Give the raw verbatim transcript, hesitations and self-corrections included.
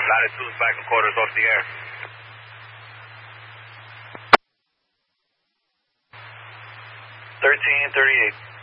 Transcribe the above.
Latitude back and quarters off the air. thirteen thirty-eight.